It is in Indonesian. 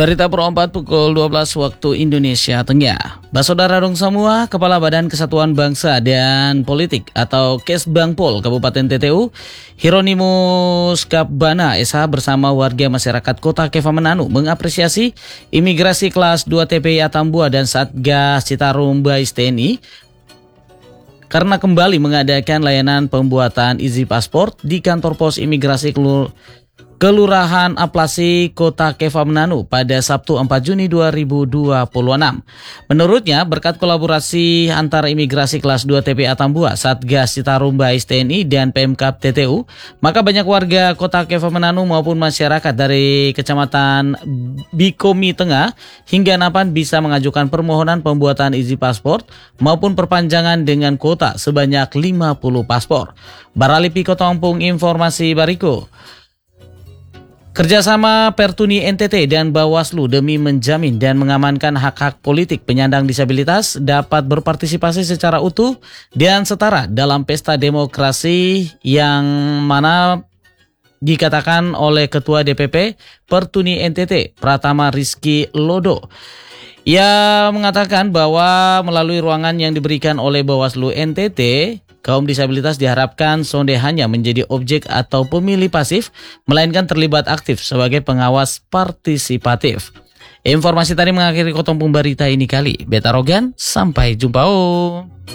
Berita Pro 4 pukul 12 waktu Indonesia Tengah. Basodara dong semua, Kepala Badan Kesatuan Bangsa dan Politik atau Kesbangpol Kabupaten TTU, Hieronimus Kapbana SH bersama warga masyarakat Kota Kevamananu mengapresiasi imigrasi kelas 2 TPI Atambua dan Satgas Citarum Bais TNI karena kembali mengadakan layanan pembuatan izin paspor di kantor pos imigrasi Kelurahan Aplasi Kota Kevamananu pada Sabtu 4 Juni 2026. Menurutnya, berkat kolaborasi antara imigrasi kelas 2 TPI Atambua, Satgas Citarum Bais TNI, dan Pemkab TTU, maka banyak warga Kota Kevamananu maupun masyarakat dari Kecamatan Bikomi Tengah hingga Napan bisa mengajukan permohonan pembuatan izin paspor maupun perpanjangan dengan kuota sebanyak 50 paspor. Baralipi Kotompung informasi bariku. Kerjasama Pertuni NTT dan Bawaslu demi menjamin dan mengamankan hak-hak politik penyandang disabilitas dapat berpartisipasi secara utuh dan setara dalam pesta demokrasi yang mana dikatakan oleh Ketua DPP Pertuni NTT Pratama Rizky Lodo. Ia mengatakan bahwa melalui ruangan yang diberikan oleh Bawaslu NTT, kaum disabilitas diharapkan sonde hanya menjadi objek atau pemilih pasif, melainkan terlibat aktif sebagai pengawas partisipatif. Informasi tadi mengakhiri Kotompung Berita ini kali. Beta Rogan, sampai jumpa.